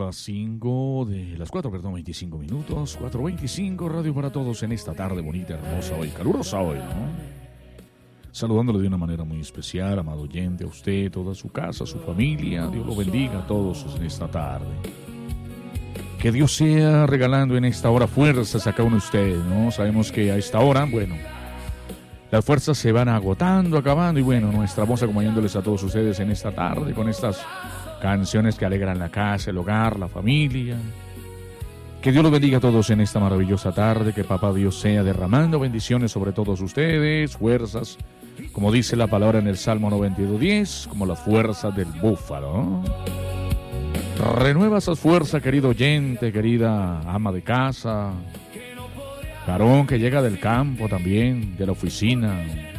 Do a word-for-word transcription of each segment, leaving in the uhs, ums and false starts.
las cinco de las cuatro, perdón, veinticinco minutos, cuatro veinticinco, radio para todos en esta tarde bonita, hermosa hoy, calurosa hoy, ¿no? Saludándole de una manera muy especial, amado oyente, a usted, toda su casa, su familia. Dios lo bendiga a todos en esta tarde. Que Dios sea regalando en esta hora fuerzas a cada uno de ustedes, ¿no? Sabemos que a esta hora, bueno, las fuerzas se van agotando, acabando, y bueno, nuestra voz acompañándoles a todos ustedes en esta tarde con estas canciones que alegran la casa, el hogar, la familia. Que Dios los bendiga a todos en esta maravillosa tarde, que Papá Dios sea derramando bendiciones sobre todos ustedes, fuerzas, como dice la palabra en el Salmo noventa y dos diez, como las fuerzas del búfalo. Renueva esas fuerzas, querido oyente, querida ama de casa, varón que llega del campo también, de la oficina.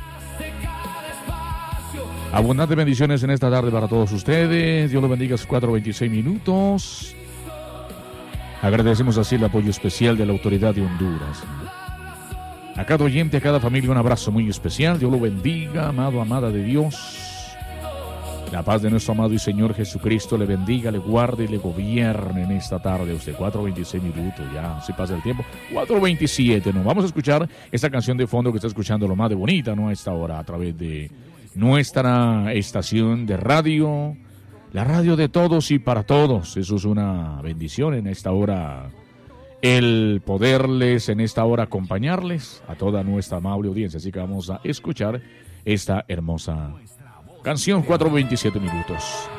Abundantes bendiciones en esta tarde para todos ustedes. Dios los bendiga a sus cuatro veintiséis minutos. Agradecemos así el apoyo especial de la autoridad de Honduras. A cada oyente, a cada familia, un abrazo muy especial. Dios lo bendiga, amado, amada de Dios. La paz de nuestro amado y Señor Jesucristo le bendiga, le guarde y le gobierne en esta tarde. Usted, cuatro veintiséis minutos, ya, si pasa el tiempo. cuatro veintisiete, ¿no? Vamos a escuchar esta canción de fondo que está escuchando, lo más de bonita, ¿no? A esta hora, a través de nuestra estación de radio, la radio de todos y para todos. Eso es una bendición en esta hora, el poderles en esta hora acompañarles a toda nuestra amable audiencia. Así que vamos a escuchar esta hermosa canción, cuatro veintisiete minutos.